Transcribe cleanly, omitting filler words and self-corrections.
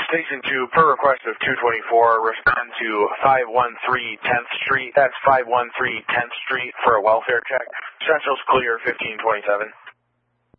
Station 2, per request of 224, respond to 513 10th Street. That's 513 10th Street for a welfare check. Central's clear, 1527.